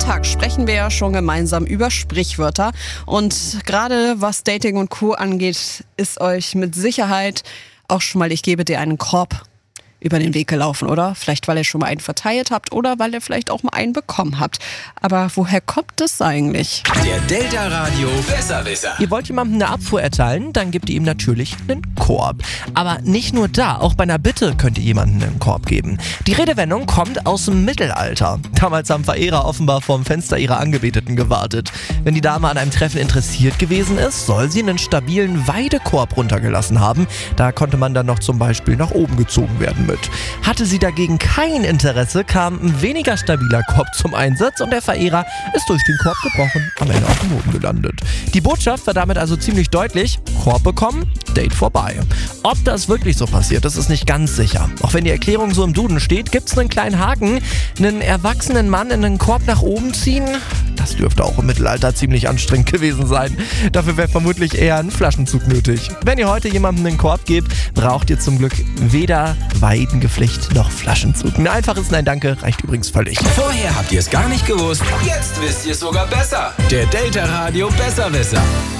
Tag sprechen wir ja schon gemeinsam über Sprichwörter. Und gerade was Dating und Co. angeht, ist euch mit Sicherheit auch schon mal, ich gebe dir einen Korb, über den Weg gelaufen, oder? Vielleicht, weil ihr schon mal einen verteilt habt oder weil ihr vielleicht auch mal einen bekommen habt. Aber woher kommt das eigentlich? Der Delta Radio Besserwisser. Ihr wollt jemandem eine Abfuhr erteilen, dann gebt ihr ihm natürlich einen Korb. Aber nicht nur da, auch bei einer Bitte könnt ihr jemandem einen Korb geben. Die Redewendung kommt aus dem Mittelalter. Damals haben Verehrer offenbar vorm Fenster ihrer Angebeteten gewartet. Wenn die Dame an einem Treffen interessiert gewesen ist, soll sie einen stabilen Weidekorb runtergelassen haben. Da konnte man dann noch zum Beispiel nach oben gezogen werden mit. Hatte sie dagegen kein Interesse, kam ein weniger stabiler Korb zum Einsatz und der Verehrer ist durch den Korb gebrochen, am Ende auf dem Boden gelandet. Die Botschaft war damit also ziemlich deutlich: Korb bekommen, Date vorbei. Ob das wirklich so passiert, das ist nicht ganz sicher. Auch wenn die Erklärung so im Duden steht, gibt es einen kleinen Haken. Einen erwachsenen Mann in einen Korb nach oben ziehen, das dürfte auch im Mittelalter ziemlich anstrengend gewesen sein. Dafür wäre vermutlich eher ein Flaschenzug nötig. Wenn ihr heute jemandem einen Korb gebt, braucht ihr zum Glück weder Weidengeflecht noch Flaschenzug. Ein einfaches Nein Danke reicht übrigens völlig. Vorher habt ihr es gar nicht gewusst, jetzt wisst ihr es sogar besser. Der Delta Radio Besserwisser.